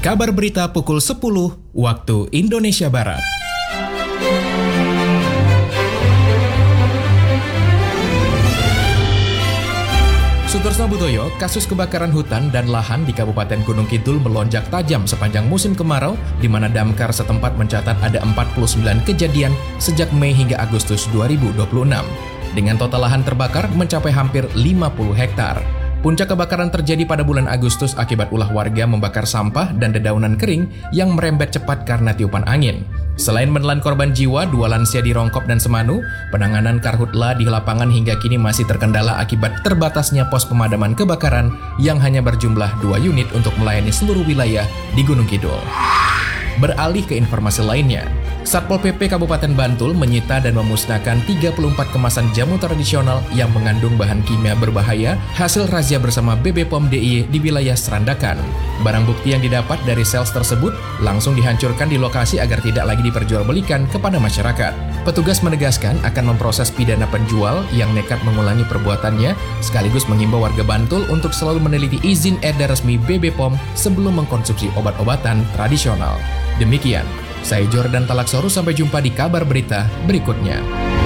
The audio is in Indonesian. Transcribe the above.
Kabar berita pukul 10 waktu Indonesia Barat. Sutorsno Butoyo, kasus kebakaran hutan dan lahan di Kabupaten Gunung Kidul melonjak tajam sepanjang musim kemarau, di mana damkar setempat mencatat ada 49 kejadian sejak Mei hingga Agustus 2026. Dengan total lahan terbakar mencapai hampir 50 hektar. Puncak kebakaran terjadi pada bulan Agustus akibat ulah warga membakar sampah dan dedaunan kering yang merembet cepat karena tiupan angin. Selain menelan korban jiwa, 2 lansia di Rongkop dan Semanu, penanganan karhutla di lapangan hingga kini masih terkendala akibat terbatasnya pos pemadaman kebakaran yang hanya berjumlah 2 unit untuk melayani seluruh wilayah di Gunung Kidul. Beralih ke informasi lainnya, Satpol PP Kabupaten Bantul menyita dan memusnahkan 34 kemasan jamu tradisional yang mengandung bahan kimia berbahaya hasil razia bersama BB POM DIY di wilayah Serandakan. Barang bukti yang didapat dari sales tersebut langsung dihancurkan di lokasi agar tidak lagi diperjualbelikan kepada masyarakat. Petugas menegaskan akan memproses pidana penjual yang nekat mengulangi perbuatannya, sekaligus menghimbau warga Bantul untuk selalu meneliti izin edar resmi BB POM sebelum mengkonsumsi obat-obatan tradisional. Demikian, saya Jordan Talaksoru, sampai jumpa di kabar berita berikutnya.